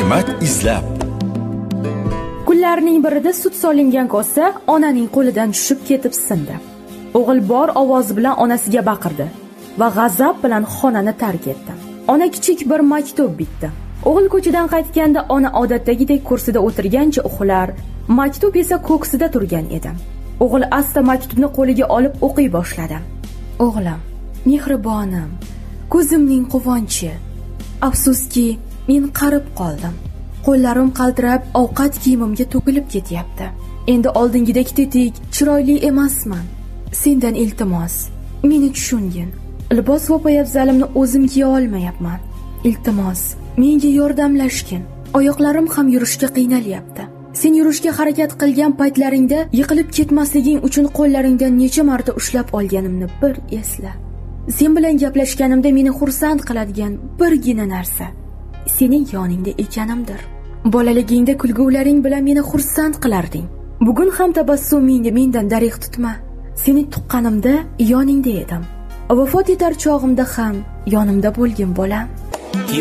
Hikmat izlab. Kunlarning birida sut solingan kosa onaning qo'lidan tushib ketib sindi. O'g'il bor ovozi bilan onasiga baqirdi va g'azab bilan xonani tark etdi. Ona kichik bir maktub bitdi. O'g'il ko'chadan qaytganda ona odatdagidek kursida o'tirgancha uxlar, maktub esa ko'ksida turgan edi. O'g'il asta maktubni qo'liga olib o'qiy boshladi. O'g'lim, mehribonim, ko'zimning quvonchi. Afsuski, men qarib qoldim. Qo'llarim qaltirab, ovqat kiyimimga to'kilib ketyapti. Endi oldingidek tetik, chiroyli emasman. Sendan iltimos, meni tushungin. Libos va poyabzalimni o'zim kiya olmayapman. Iltimos, menga yordamlashgin. Oyoqlarim ham yurishga qiynalyapti. Sen yurishga harakat qilgan paytlaringda yiqilib ketmasliging uchun qo'llaringdan necha marta ushlab olganimni bir esla. Sen bilan gaplashganimda meni xursand qiladigan birgina narsa sening yoningda ekanimdir. Bolaligingda kulgularing bilan meni xursand qilarding. Bugun ham tabassumingni mendan darig' tutma. Seni tuqqanimda yoningda edim. Vafot etar chog'imda ham yonimda bo'lgin bolam.